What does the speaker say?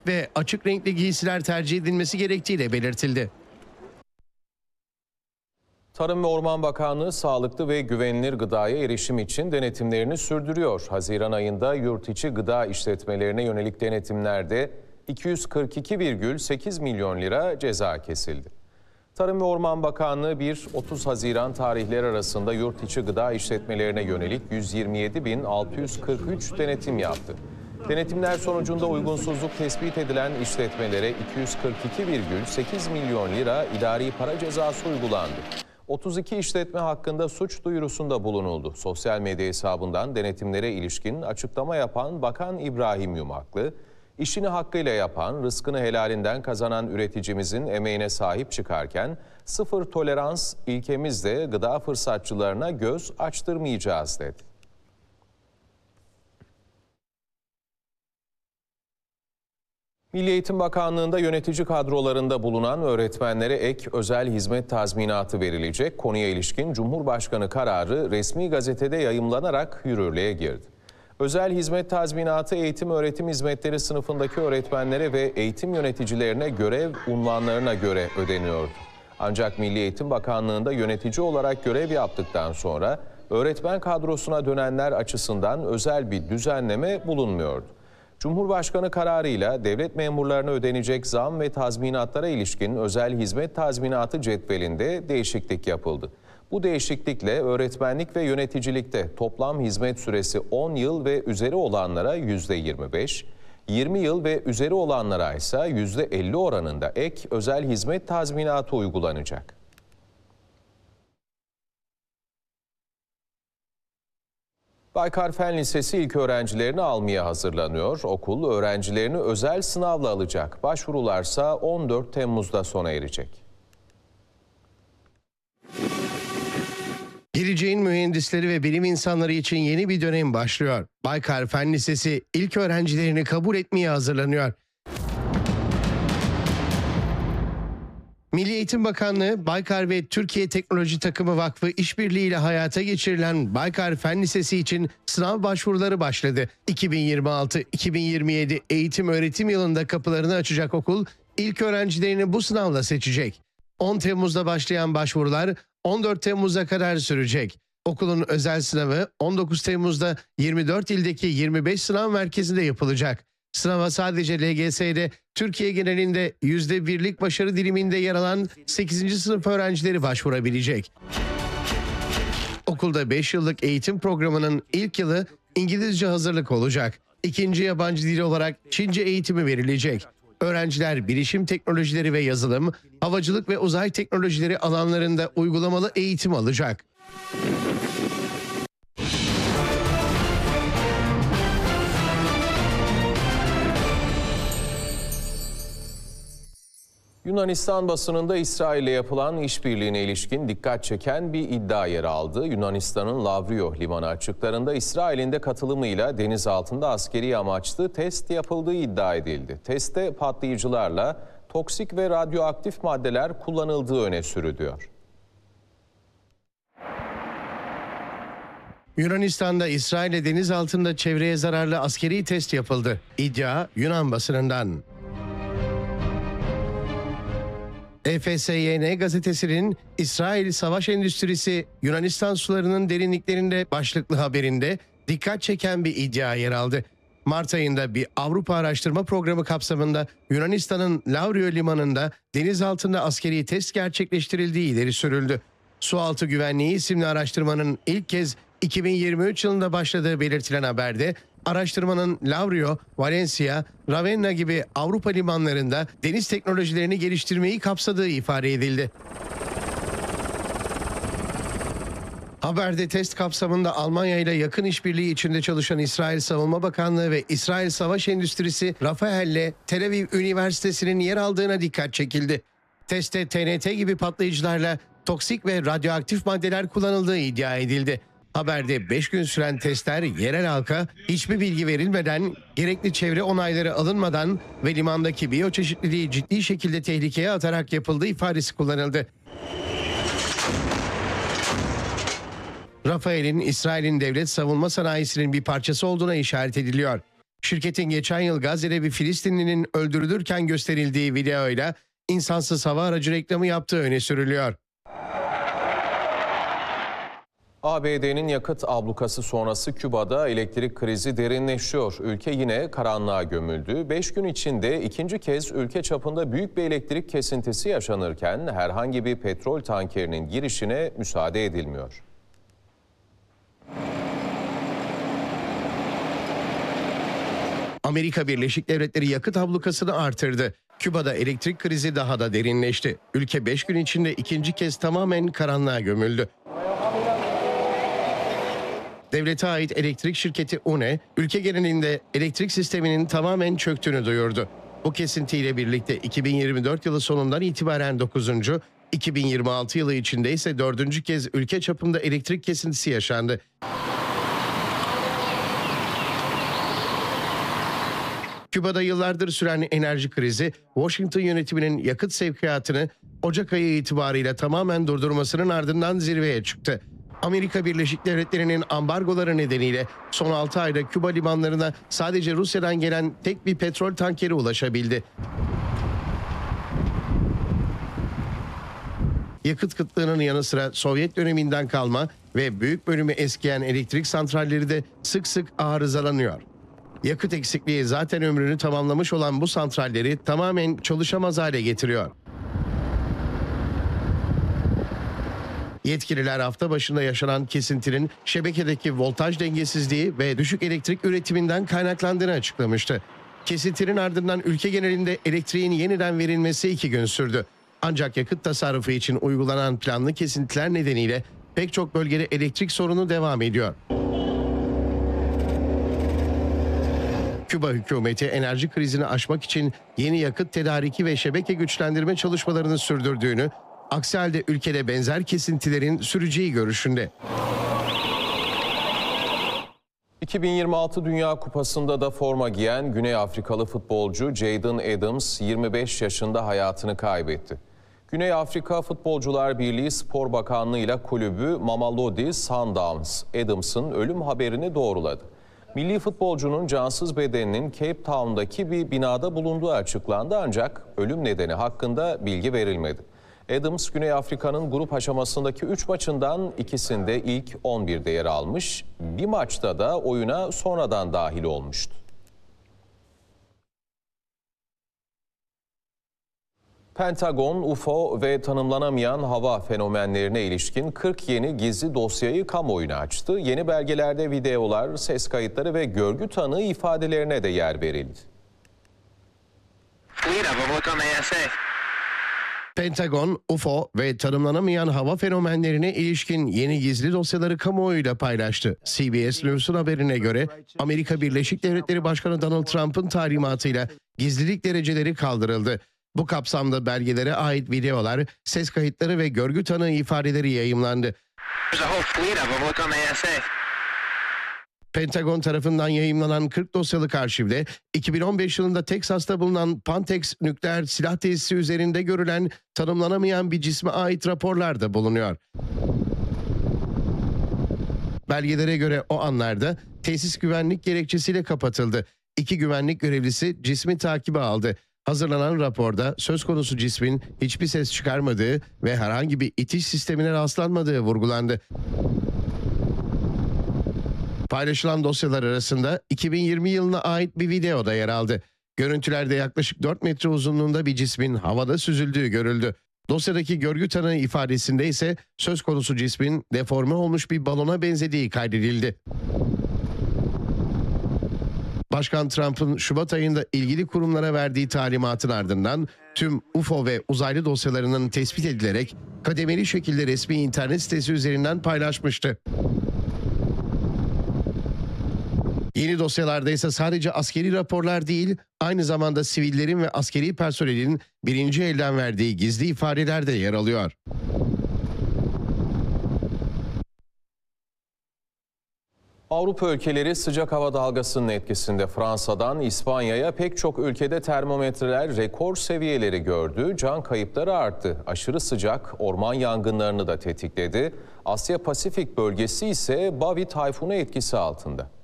ve açık renkli giysiler tercih edilmesi gerektiği de belirtildi. Tarım ve Orman Bakanlığı sağlıklı ve güvenilir gıdaya erişim için denetimlerini sürdürüyor. Haziran ayında yurt içi gıda işletmelerine yönelik denetimlerde 242,8 milyon lira ceza kesildi. Tarım ve Orman Bakanlığı 1-30 Haziran tarihleri arasında yurt içi gıda işletmelerine yönelik 127.643 denetim yaptı. Denetimler sonucunda uygunsuzluk tespit edilen işletmelere 242,8 milyon lira idari para cezası uygulandı. 32 işletme hakkında suç duyurusunda bulunuldu. Sosyal medya hesabından denetimlere ilişkin açıklama yapan Bakan İbrahim Yumaklı, işini hakkıyla yapan, rızkını helalinden kazanan üreticimizin emeğine sahip çıkarken sıfır tolerans ilkemizle gıda fırsatçılarına göz açtırmayacağız dedi. Milli Eğitim Bakanlığı'nda yönetici kadrolarında bulunan öğretmenlere ek özel hizmet tazminatı verilecek. Konuya ilişkin Cumhurbaşkanı kararı resmi gazetede yayımlanarak yürürlüğe girdi. Özel hizmet tazminatı eğitim öğretim hizmetleri sınıfındaki öğretmenlere ve eğitim yöneticilerine görev unvanlarına göre ödeniyordu. Ancak Milli Eğitim Bakanlığı'nda yönetici olarak görev yaptıktan sonra öğretmen kadrosuna dönenler açısından özel bir düzenleme bulunmuyordu. Cumhurbaşkanı kararıyla devlet memurlarına ödenecek zam ve tazminatlara ilişkin özel hizmet tazminatı cetvelinde değişiklik yapıldı. Bu değişiklikle öğretmenlik ve yöneticilikte toplam hizmet süresi 10 yıl ve üzeri olanlara %25, 20 yıl ve üzeri olanlara ise %50 oranında ek özel hizmet tazminatı uygulanacak. Baykar Fen Lisesi ilk öğrencilerini almaya hazırlanıyor. Okul öğrencilerini özel sınavla alacak. Başvurularsa 14 Temmuz'da sona erecek. Geleceğin mühendisleri ve bilim insanları için yeni bir dönem başlıyor. Baykar Fen Lisesi ilk öğrencilerini kabul etmeye hazırlanıyor. Milli Eğitim Bakanlığı, Baykar ve Türkiye Teknoloji Takımı Vakfı işbirliğiyle hayata geçirilen Baykar Fen Lisesi için sınav başvuruları başladı. 2026-2027 eğitim öğretim yılında kapılarını açacak okul, ilk öğrencilerini bu sınavla seçecek. 10 Temmuz'da başlayan başvurular 14 Temmuz'a kadar sürecek. Okulun özel sınavı 19 Temmuz'da 24 ildeki 25 sınav merkezinde yapılacak. Sınava sadece LGS'de Türkiye genelinde %1'lik başarı diliminde yer alan 8. sınıf öğrencileri başvurabilecek. Okulda 5 yıllık eğitim programının ilk yılı İngilizce hazırlık olacak. İkinci yabancı dil olarak Çince eğitimi verilecek. Öğrenciler bilişim teknolojileri ve yazılım, havacılık ve uzay teknolojileri alanlarında uygulamalı eğitim alacak. Yunanistan basınında İsrail'le yapılan işbirliğine ilişkin dikkat çeken bir iddia yer aldı. Yunanistan'ın Lavrio limanı açıklarında İsrail'in de katılımıyla deniz altında askeri amaçlı test yapıldığı iddia edildi. Testte patlayıcılarla toksik ve radyoaktif maddeler kullanıldığı öne sürülüyor. Yunanistan'da İsrail'le deniz altında çevreye zararlı askeri test yapıldı. İddia Yunan basınından. EFSYN gazetesinin İsrail Savaş Endüstrisi Yunanistan sularının derinliklerinde başlıklı haberinde dikkat çeken bir iddia yer aldı. Mart ayında bir Avrupa araştırma programı kapsamında Yunanistan'ın Lavrio limanında deniz altında askeri test gerçekleştirildiği ileri sürüldü. Sualtı Güvenliği isimli araştırmanın ilk kez 2023 yılında başladığı belirtilen haberde araştırmanın Lavrio, Valencia, Ravenna gibi Avrupa limanlarında deniz teknolojilerini geliştirmeyi kapsadığı ifade edildi. Haberde test kapsamında Almanya ile yakın işbirliği içinde çalışan İsrail Savunma Bakanlığı ve İsrail Savaş Endüstrisi Rafael'le Tel Aviv Üniversitesi'nin yer aldığına dikkat çekildi. Testte TNT gibi patlayıcılarla toksik ve radyoaktif maddeler kullanıldığı iddia edildi. Haberde 5 gün süren testler yerel halka hiçbir bilgi verilmeden, gerekli çevre onayları alınmadan ve limandaki biyoçeşitliliği ciddi şekilde tehlikeye atarak yapıldığı ifadesi kullanıldı. Rafael'in İsrail'in devlet savunma sanayisinin bir parçası olduğuna işaret ediliyor. Şirketin geçen yıl Gazze'de bir Filistinlinin öldürülürken gösterildiği videoyla insansız hava aracı reklamı yaptığı öne sürülüyor. ABD'nin yakıt ablukası sonrası Küba'da elektrik krizi derinleşiyor. Ülke yine karanlığa gömüldü. 5 gün içinde ikinci kez ülke çapında büyük bir elektrik kesintisi yaşanırken herhangi bir petrol tankerinin girişine müsaade edilmiyor. Amerika Birleşik Devletleri yakıt ablukasını artırdı. Küba'da elektrik krizi daha da derinleşti. Ülke 5 gün içinde ikinci kez tamamen karanlığa gömüldü. Devlete ait elektrik şirketi UNE, ülke genelinde elektrik sisteminin tamamen çöktüğünü duyurdu. Bu kesintiyle birlikte 2024 yılı sonundan itibaren 9. 2026 yılı içinde ise 4. kez ülke çapında elektrik kesintisi yaşandı. Küba'da yıllardır süren enerji krizi, Washington yönetiminin yakıt sevkiyatını Ocak ayı itibarıyla tamamen durdurmasının ardından zirveye çıktı. Amerika Birleşik Devletleri'nin ambargoları nedeniyle son 6 ayda Küba limanlarına sadece Rusya'dan gelen tek bir petrol tankeri ulaşabildi. Yakıt kıtlığının yanı sıra Sovyet döneminden kalma ve büyük bölümü eskiyen elektrik santralleri de sık sık arızalanıyor. Yakıt eksikliği zaten ömrünü tamamlamış olan bu santralleri tamamen çalışamaz hale getiriyor. Yetkililer hafta başında yaşanan kesintinin şebekedeki voltaj dengesizliği ve düşük elektrik üretiminden kaynaklandığını açıklamıştı. Kesintinin ardından ülke genelinde elektriğin yeniden verilmesi 2 gün sürdü. Ancak yakıt tasarrufu için uygulanan planlı kesintiler nedeniyle pek çok bölgede elektrik sorunu devam ediyor. Küba hükümeti enerji krizini aşmak için yeni yakıt tedariki ve şebeke güçlendirme çalışmalarını sürdürdüğünü, aksi halde ülkede benzer kesintilerin süreceği görüşünde. 2026 Dünya Kupası'nda da forma giyen Güney Afrikalı futbolcu Jayden Adams 25 yaşında hayatını kaybetti. Güney Afrika Futbolcular Birliği Spor Bakanlığı ile kulübü Mamelodi Sundowns Adams'ın ölüm haberini doğruladı. Milli futbolcunun cansız bedeninin Cape Town'daki bir binada bulunduğu açıklandı ancak ölüm nedeni hakkında bilgi verilmedi. Adams, Güney Afrika'nın grup aşamasındaki 3 maçından ikisinde ilk 11'de yer almış, bir maçta da oyuna sonradan dahil olmuştu. Pentagon, UFO ve tanımlanamayan hava fenomenlerine ilişkin 40 yeni gizli dosyayı kamuoyuna açtı. Yeni belgelerde videolar, ses kayıtları ve görgü tanığı ifadelerine de yer verildi. Pentagon, UFO ve tanımlanamayan hava fenomenlerine ilişkin yeni gizli dosyaları kamuoyuyla paylaştı. CBS News'un haberine göre Amerika Birleşik Devletleri Başkanı Donald Trump'ın talimatıyla gizlilik dereceleri kaldırıldı. Bu kapsamda belgelere ait videolar, ses kayıtları ve görgü tanığı ifadeleri yayımlandı. Pentagon tarafından yayımlanan 40 dosyalık arşivde 2015 yılında Teksas'ta bulunan Pantex nükleer silah tesisi üzerinde görülen tanımlanamayan bir cisme ait raporlar da bulunuyor. Belgelere göre o anlarda tesis güvenlik gerekçesiyle kapatıldı. 2 güvenlik görevlisi cismi takibe aldı. Hazırlanan raporda söz konusu cismin hiçbir ses çıkarmadığı ve herhangi bir itiş sistemine rastlanmadığı vurgulandı. Paylaşılan dosyalar arasında 2020 yılına ait bir video da yer aldı. Görüntülerde yaklaşık 4 metre uzunluğunda bir cismin havada süzüldüğü görüldü. Dosyadaki görgü tanığı ifadesinde ise söz konusu cismin deforme olmuş bir balona benzediği kaydedildi. Başkan Trump'ın Şubat ayında ilgili kurumlara verdiği talimatın ardından tüm UFO ve uzaylı dosyalarının tespit edilerek kademeli şekilde resmi internet sitesi üzerinden paylaşmıştı. Yeni dosyalarda ise sadece askeri raporlar değil, aynı zamanda sivillerin ve askeri personelin birinci elden verdiği gizli ifadeler de yer alıyor. Avrupa ülkeleri sıcak hava dalgasının etkisinde Fransa'dan İspanya'ya pek çok ülkede termometreler rekor seviyeleri gördü, can kayıpları arttı. Aşırı sıcak orman yangınlarını da tetikledi. Asya Pasifik bölgesi ise Bavi tayfunu etkisi altında.